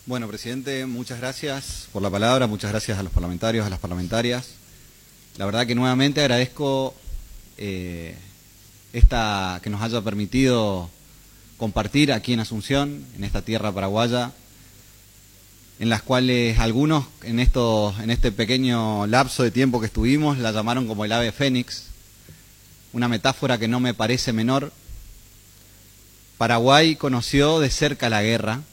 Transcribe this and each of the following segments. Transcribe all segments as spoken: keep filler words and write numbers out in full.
Bueno, presidente, muchas gracias por la palabra, muchas gracias a los parlamentarios, a las parlamentarias. La verdad que nuevamente agradezco eh, esta que nos haya permitido compartir aquí en Asunción, en esta tierra paraguaya, en las cuales algunos en, estos, en este pequeño lapso de tiempo que estuvimos la llamaron como el ave fénix, una metáfora que no me parece menor. Paraguay conoció de cerca la guerra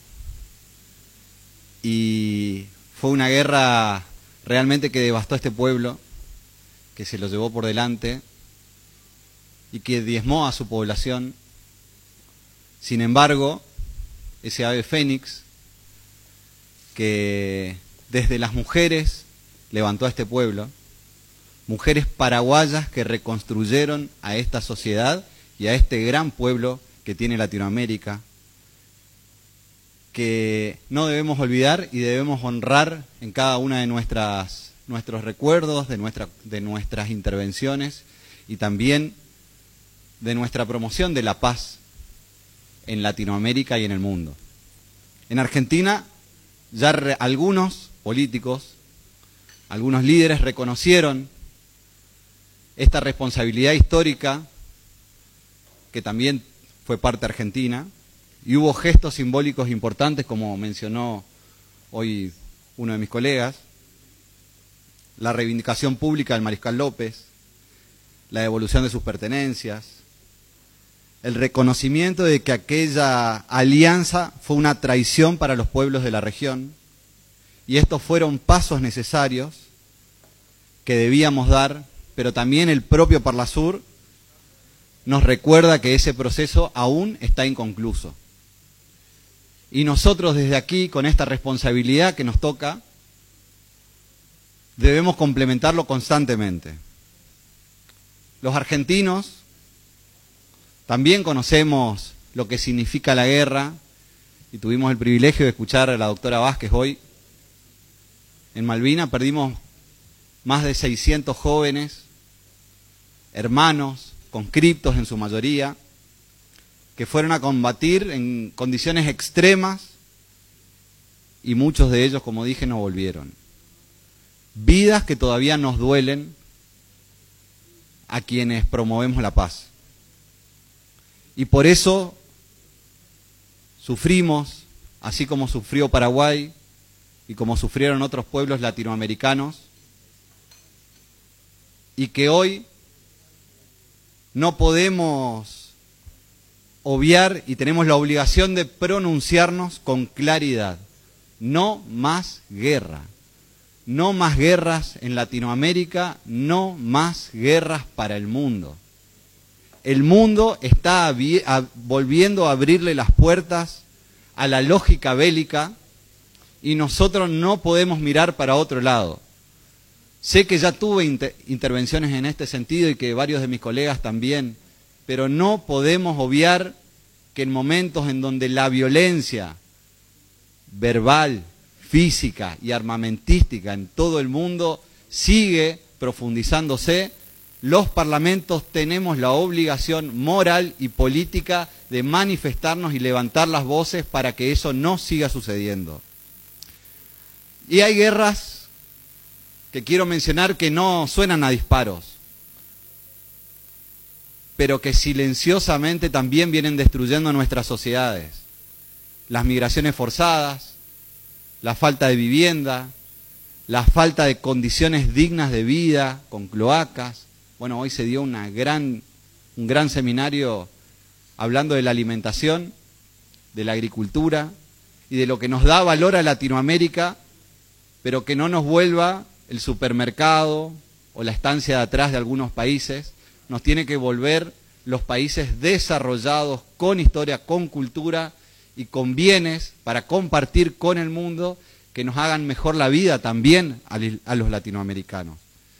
y fue una guerra realmente que devastó a este pueblo, que se lo llevó por delante y que diezmó a su población. Sin embargo, ese ave fénix que desde las mujeres levantó a este pueblo, mujeres paraguayas que reconstruyeron a esta sociedad y a este gran pueblo que tiene Latinoamérica, que no debemos olvidar y debemos honrar en cada una de nuestras nuestros recuerdos, de, nuestra, de nuestras intervenciones y también de nuestra promoción de la paz en Latinoamérica y en el mundo. En Argentina ya re, algunos políticos, algunos líderes reconocieron esta responsabilidad histórica que también fue parte argentina, y hubo gestos simbólicos importantes, como mencionó hoy uno de mis colegas, la reivindicación pública del Mariscal López, la devolución de sus pertenencias, el reconocimiento de que aquella alianza fue una traición para los pueblos de la región, y estos fueron pasos necesarios que debíamos dar, pero también el propio Parlasur nos recuerda que ese proceso aún está inconcluso. Y nosotros desde aquí, con esta responsabilidad que nos toca, debemos complementarlo constantemente. Los argentinos también conocemos lo que significa la guerra y tuvimos el privilegio de escuchar a la doctora Vázquez hoy. En Malvinas perdimos más de seiscientos jóvenes, hermanos, conscriptos en su mayoría, que fueron a combatir en condiciones extremas y muchos de ellos, como dije, no volvieron. Vidas que todavía nos duelen a quienes promovemos la paz. Y por eso sufrimos, así como sufrió Paraguay y como sufrieron otros pueblos latinoamericanos, y que hoy no podemos obviar y tenemos la obligación de pronunciarnos con claridad. No más guerra. No más guerras en Latinoamérica, no más guerras para el mundo. El mundo está volviendo a abrirle las puertas a la lógica bélica y nosotros no podemos mirar para otro lado. Sé que ya tuve inter intervenciones en este sentido y que varios de mis colegas también, pero no podemos obviar que en momentos en donde la violencia verbal, física y armamentística en todo el mundo sigue profundizándose, los parlamentos tenemos la obligación moral y política de manifestarnos y levantar las voces para que eso no siga sucediendo. Y hay guerras que quiero mencionar que no suenan a disparos, pero que silenciosamente también vienen destruyendo nuestras sociedades. Las migraciones forzadas, la falta de vivienda, la falta de condiciones dignas de vida, con cloacas. Bueno, hoy se dio una gran, un gran seminario hablando de la alimentación, de la agricultura y de lo que nos da valor a Latinoamérica, pero que no nos vuelva el supermercado o la estancia de atrás de algunos países. Nos tiene que volver los países desarrollados con historia, con cultura y con bienes para compartir con el mundo, que nos hagan mejor la vida también a los latinoamericanos.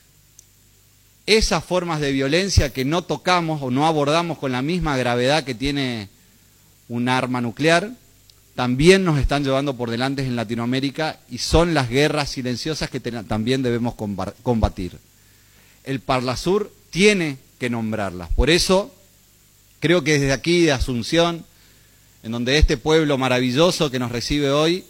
Esas formas de violencia que no tocamos o no abordamos con la misma gravedad que tiene un arma nuclear, también nos están llevando por delante en Latinoamérica y son las guerras silenciosas que también debemos combatir. El Parlasur tiene que nombrarlas. Por eso, creo que desde aquí, de Asunción, en donde este pueblo maravilloso que nos recibe hoy,